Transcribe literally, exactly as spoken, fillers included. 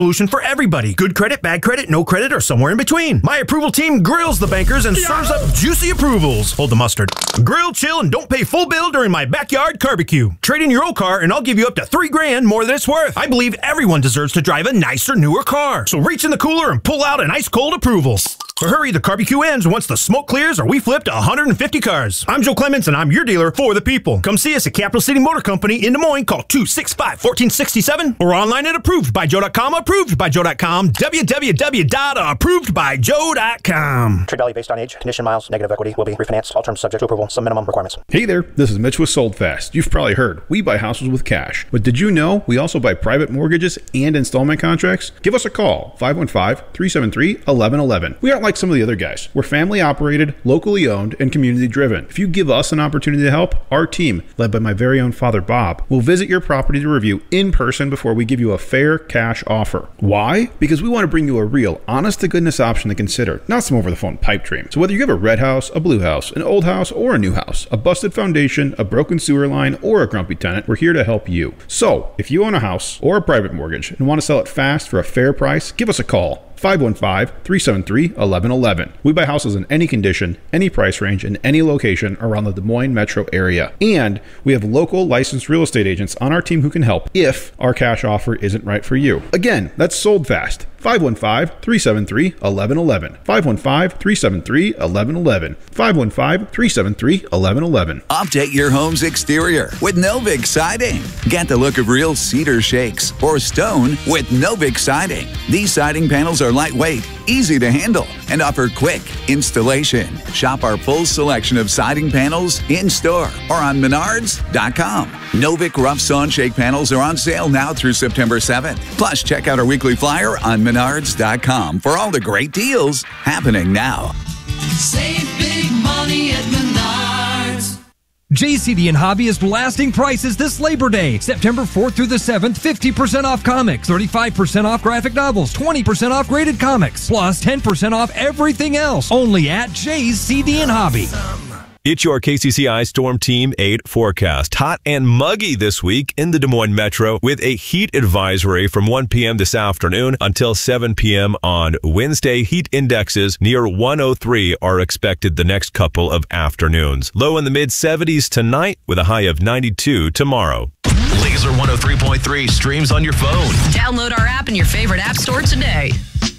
solution for everybody. Good credit, bad credit, no credit, or somewhere in between. My approval team grills the bankers and serves up juicy approvals. Hold the mustard. Grill, chill, and don't pay full bill during my backyard barbecue. Trade in your old car and I'll give you up to three grand more than it's worth. I believe everyone deserves to drive a nicer, newer car. So reach in the cooler and pull out an ice cold approval. But hurry, the barbecue ends once the smoke clears or we flipped one hundred fifty cars. I'm Joe Clements and I'm your dealer for the people. Come see us at Capital City Motor Company in Des Moines. Call two six five, one four six seven or online at approved by joe dot com. approved by joe dot com. w w w dot approved by joe dot com. Trade value based on age, condition, miles, negative equity will be refinanced. All terms subject to approval. Some minimum requirements. Hey there, this is Mitch with Sold Fast. You've probably heard we buy houses with cash. But did you know we also buy private mortgages and installment contracts? Give us a call, five one five, three seven three, one one one one. We aren't like some of the other guys. We're family operated, locally owned, and community driven. If you give us an opportunity to help, our team, led by my very own father Bob, will visit your property to review in person before we give you a fair cash offer. Why? Because we want to bring you a real, honest-to-goodness option to consider, not some over-the-phone pipe dream. So whether you have a red house, a blue house, an old house, or a new house, a busted foundation, a broken sewer line, or a grumpy tenant, we're here to help you. So if you own a house or a private mortgage and want to sell it fast for a fair price, give us a call. five one five, three seven three, one one one one. We buy houses in any condition, any price range, and any location around the Des Moines metro area. And we have local licensed real estate agents on our team who can help if our cash offer isn't right for you. Again, that's Sold Fast. five one five, three seven three, one one one one. five one five, three seven three, one one one one. five one five, three seven three, one one one one. Update your home's exterior with Novik Siding. Get the look of real cedar shakes or stone with Novik Siding. These siding panels are lightweight, easy to handle, and offer quick installation. Shop our full selection of siding panels in-store or on menards dot com. Novik Rough Sawn Shake panels are on sale now through September seventh. Plus, check out our weekly flyer on menards dot com for all the great deals happening now. Save big money at Menards. J C D and Hobby is blasting prices this Labor Day, September fourth through the seventh, fifty percent off comics, thirty-five percent off graphic novels, twenty percent off graded comics, plus ten percent off everything else, only at J C D and Hobby. It's your K C C I Storm Team eight forecast. Hot and muggy this week in the Des Moines Metro with a heat advisory from one p.m. this afternoon until seven p.m. on Wednesday. Heat indexes near one oh three are expected the next couple of afternoons. Low in the mid seventies tonight with a high of ninety-two tomorrow. Laser one oh three point three streams on your phone. Download our app in your favorite app store today.